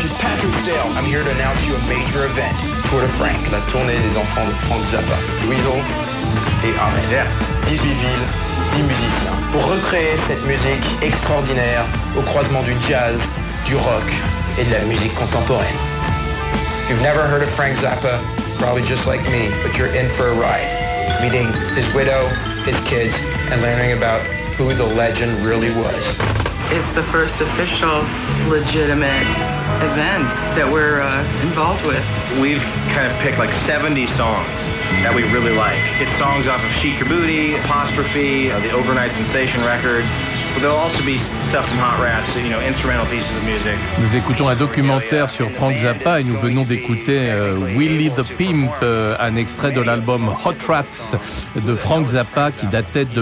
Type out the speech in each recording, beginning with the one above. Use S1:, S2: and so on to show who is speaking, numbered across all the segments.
S1: is Patrick Stale. I'm here to announce you a major event. Tour de Frank, la tournée des enfants de Frank Zappa. Louison et Ahmed. Yeah. 18 villes, 10 musiciens. Pour recréer cette musique extraordinaire au croisement du jazz, du rock et de la musique contemporaine. You've never heard of Frank Zappa, probably just like me, but you're in for a ride. Meeting his widow, his kids, and learning about who the legend really was.
S2: It's the first official, legitimate event that we're involved with.
S3: We've kind of picked like 70 songs that we really like. It's songs off of Shake Your Booty, Apostrophe, the Overnight Sensation record. But there'll also be stuff from Hot Rats, you know, instrumental pieces of music.
S4: Nous écoutons un documentaire sur Frank Zappa et nous venons d'écouter Willie the Pimp, un extrait de l'album Hot Rats de Frank Zappa qui datait de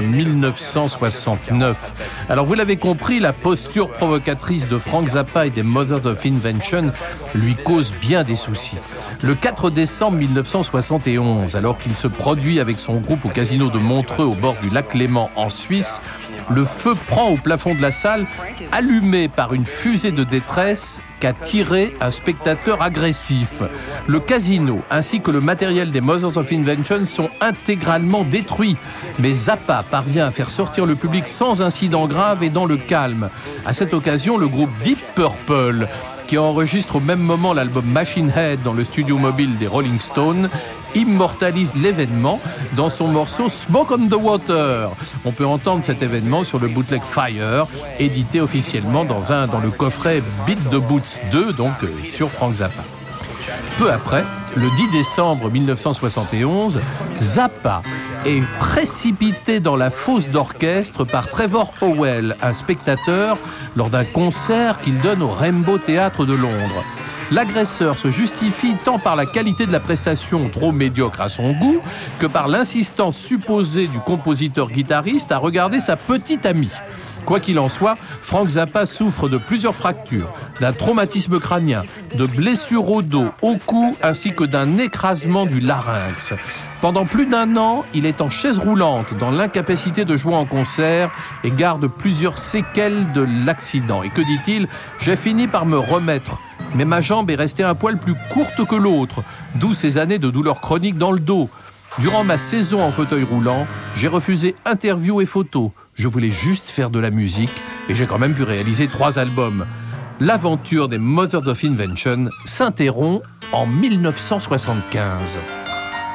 S4: 1969. Alors vous l'avez compris, la posture provocatrice de Frank Zappa et des Mothers of Invention lui cause bien des soucis. Le 4 décembre 1971, alors qu'il se produit avec son groupe au casino de Montreux au bord du lac Léman en Suisse, le feu prend au plafond de la salle, allumé par une fusée de détresse qu'a tiré un spectateur agressif. Le casino ainsi que le matériel des Mothers of Invention sont intégralement détruits, mais Zappa parvient à faire sortir le public sans incident grave et dans le calme. À cette occasion, le groupe Deep Purple, qui enregistre au même moment l'album Machine Head dans le studio mobile des Rolling Stones, immortalise l'événement dans son morceau Smoke on the Water. On peut entendre cet événement sur le bootleg Fire, édité officiellement dans le coffret Beat the Boots 2, donc sur Frank Zappa. Peu après, le 10 décembre 1971, Zappa est précipité dans la fosse d'orchestre par Trevor Howell, un spectateur, lors d'un concert qu'il donne au Rainbow Theatre de Londres. L'agresseur se justifie tant par la qualité de la prestation trop médiocre à son goût que par l'insistance supposée du compositeur-guitariste à regarder sa petite amie. Quoi qu'il en soit, Frank Zappa souffre de plusieurs fractures, d'un traumatisme crânien, de blessures au dos, au cou, ainsi que d'un écrasement du larynx. Pendant plus d'1 an, il est en chaise roulante, dans l'incapacité de jouer en concert et garde plusieurs séquelles de l'accident. Et que dit-il ? « J'ai fini par me remettre, mais ma jambe est restée un poil plus courte que l'autre, d'où ces années de douleurs chroniques dans le dos. Durant ma saison en fauteuil roulant, j'ai refusé interviews et photos. Je voulais juste faire de la musique et j'ai quand même pu réaliser 3 albums. L'aventure des Mothers of Invention s'interrompt en 1975.